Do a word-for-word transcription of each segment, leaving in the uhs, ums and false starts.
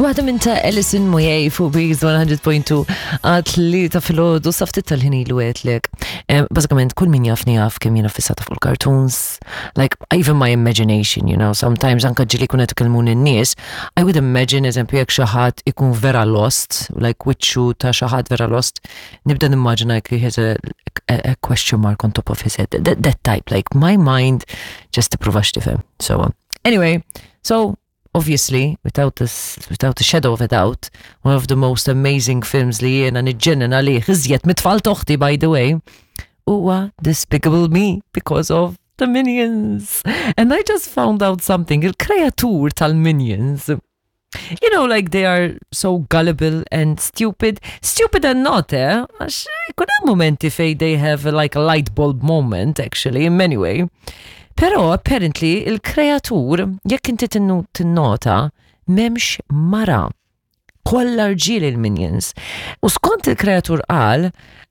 Waħda minn ta' Alison Moyet fuq Breeze one hundred point two għat li ta' fil-ħodu saftit tal-ħini l għetlek. Bazzikament, kull min jafni jaf kem jena fissata fuq cartoons. Like, even my imagination, you know, sometimes anka ġili kunet kelmun n-nies, I would imagine, eżempju, jek xaħat ikun vera lost, like, witchu ta' xaħat vera lost, nibda nimmaġina jek he has a, a, a question mark on top of his head. That, that type, like, my mind just t-provax tifem. So, um, anyway, so, obviously, without this, without a shadow of a doubt, one of the most amazing films li jena nġenna li ħizjet mitfall toħti, by the way, huwa Despicable Me, because of the Minions. And I just found out something, il-kreatur tal-Minions. You know, like they are so gullible and stupid. Stupid and not, eh? Għax ikun hemm momenti fej they have like a light bulb moment, actually, in many way. Pero, apparently, il-kreatur, jekk inti tinnota, memx mara. Kolla rġiel il-Minions. U skont il-kreatur qal,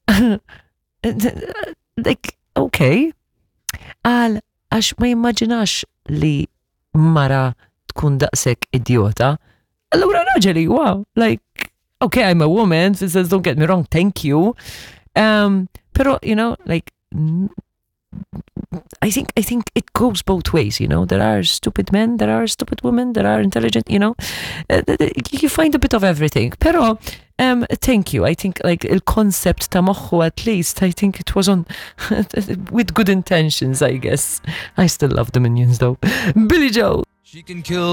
like, okay, qal, għax ma jimmaġinax li mara tkun daqsek idiota. Allura raġeli, wow, like, okay, I'm a woman, so says, don't get me wrong, thank you. Um, pero, you know, like, I think I think it goes both ways, you know. There are stupid men, there are stupid women, there are intelligent, you know. Uh, you find a bit of everything. Pero, um, thank you. I think like il concept ta' moħħu, at least, I think it was on with good intentions, I guess. I still love the Minions though. Billy Joel. She can kill